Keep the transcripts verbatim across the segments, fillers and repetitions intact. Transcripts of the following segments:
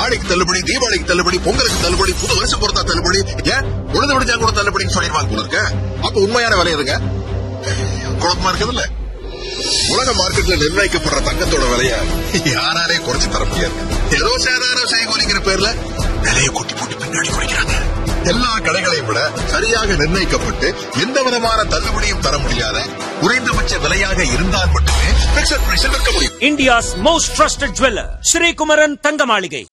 ஆடிக்கு தள்ளுபடி, தீபாவளிக்கு தள்ளுபடி, பொங்கலுக்கு தள்ளுபடி, புது வருஷம் பொறுத்தா தள்ளுபடி, ஏன் உழுது விடுச்சா கூட தள்ளுபடின்னு சொல்லிடுவாங்க போல இருக்க. அப்ப உண்மையான விலை எதுங்க? குழப்பமா இருக்குது இல்ல. உலக மார்க்கெட்ல நிர்ணயிக்கப்படுற தங்கத்தோட விலைய யாராலே குறைச்சு தர முடியாது. ஏதோ சேதாரம் செய்கூலிங்கிற பேர்ல விலையை கூட்டி போட்டு பின்னாடி குறைக்கிறாங்க. எல்லா கடைகளையும் விட சரியாக நிர்ணயிக்கப்பட்டு எந்த விதமான தள்ளுபடியும் தர முடியாத குறைந்தபட்ச விலையாக இருந்தால் மட்டுமே பிக்ஸட் பிரைஸில் விற்க முடியும். India's most trusted jeweller Sri Kumaran தங்க மாளிகை.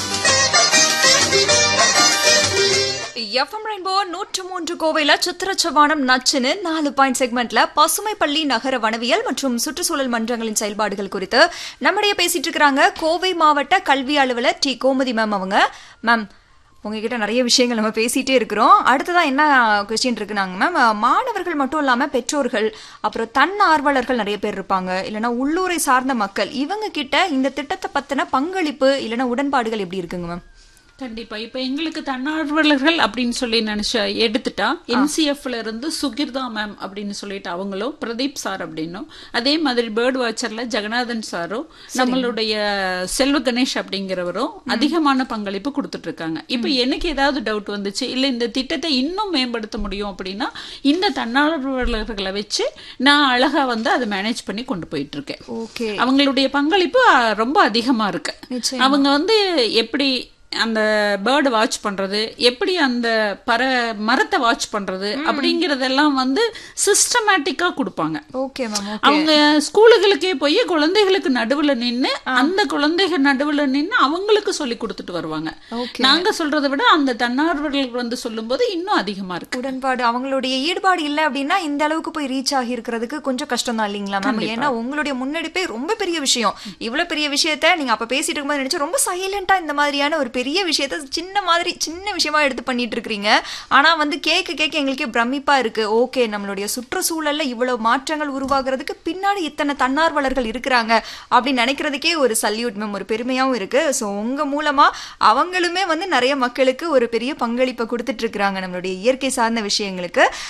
எஃப்எம் ரெயின்போ நூற்று மூன்று கோவையில சித்திரச்சவானம் நச்சுன்னு நாலு பாயிண்ட் செக்மெண்ட்ல பசுமை பள்ளி நகர வனவியல் மற்றும் சுற்றுச்சூழல் மன்றங்களின் செயல்பாடுகள் குறித்து நம்முடைய பேசிட்டு இருக்கிறாங்க கோவை மாவட்ட கல்வி அலுவலர் டி கோமதி மேம். அவங்க மேம் உங்ககிட்ட நிறைய விஷயங்கள் நம்ம பேசிட்டே இருக்கிறோம். அடுத்ததான் என்ன கொஸ்டின் இருக்குனாங்க மேம், மாணவர்கள் மட்டும் இல்லாம பெற்றோர்கள் அப்புறம் தன்னார்வலர்கள் நிறைய பேர் இருப்பாங்க, இல்லைன்னா உள்ளூரை சார்ந்த மக்கள், இவங்க கிட்ட இந்த திட்டத்தை பத்தின பங்களிப்பு இல்லைன்னா உடன்பாடுகள் எப்படி இருக்குங்க மேம்? கண்டிப்பா. இப்ப எங்களுக்கு தன்னார்வலர்கள் அப்படின்னு சொல்லி நினைச்ச எடுத்துட்டா என்சிஎஃப்ல இருந்து சுகிர்தா மேம் அப்படின்னு சொல்லிட்டு அவங்களும், பிரதீப் சார் அப்படின்னும், அதே மாதிரி பேர்ட் வாட்சர்ல ஜெகநாதன் சாரும், நம்மளுடைய செல்வ கணேஷ் அப்படிங்கிறவரும் அதிகமான பங்களிப்பு கொடுத்துட்டு இருக்காங்க. இப்ப எனக்கு ஏதாவது டவுட் வந்துச்சு, இல்ல இந்த திட்டத்தை இன்னும் மேம்படுத்த முடியும் அப்படின்னா இந்த தன்னார்வலர்களை வச்சு நான் அழகா வந்து அதை மேனேஜ் பண்ணி கொண்டு போயிட்டு இருக்கேன். ஓகே, அவங்களுடைய பங்களிப்பு ரொம்ப அதிகமா இருக்கு. அவங்க வந்து எப்படி அந்த பேர்டு வாட்ச் பண்றது, எப்படி அந்த பற மரத்தை வாட்ச் பண்றது அப்படிங்கறதெல்லாம் வந்து சிஸ்டமேட்டிக்கா கொடுப்பாங்க. Okay ma'am. அவங்க ஸ்கூலுகளுக்கே போய் குழந்தைகளுக்கு நடுவுல நின்னு அந்த குழந்தைகள் நடுவுல நின்னு அவங்களுக்கு சொல்லி கொடுத்துட்டு வருவாங்க. நாங்க சொல்றதை விட அந்த தன்னார்வலர்கள் வந்து சொல்லும் போது இன்னும் அதிகமா இருக்கு உடன்பாடு. அவங்களுடைய ஈடுபாடு இல்ல அப்படின்னா இந்த அளவுக்கு போய் ரீச் ஆகி இருக்கிறதுக்கு கொஞ்சம் கஷ்டம் தான் இல்லீங்களா மேம்? ஏன்னா உங்களுடைய முன்னெடுப்பே ரொம்ப பெரிய விஷயம். இவ்வளவு பெரிய விஷயத்த நீங்க அப்ப பேசிட்டு இருக்கும்போது நினைச்சு ரொம்ப சைலண்டா இந்த மாதிரியான ஒரு பெரிய விஷயத்த சின்ன மாதிரி சின்ன விஷயமா எடுத்து பண்ணிட்டு இருக்கீங்க. ஆனா வந்து கேட்க கேட்க எங்களுக்கே பிரமிப்பா இருக்கு. ஓகே, நம்மளுடைய சுற்றுச்சூழல்ல இவ்வளவு மாற்றங்கள் உருவாகிறதுக்கு பின்னாடி இத்தனை தன்னார்வலர்கள் இருக்கிறாங்க அப்படின்னு நினைக்கிறதுக்கே ஒரு சல்யூட் மேம், ஒரு பெருமையாவும் இருக்கு. ஸோ உங்க மூலமா அவங்களுமே வந்து நிறைய மக்களுக்கு ஒரு பெரிய பங்களிப்பை கொடுத்துட்டு இருக்கிறாங்க நம்மளுடைய இயற்கை சார்ந்த விஷயங்களுக்கு.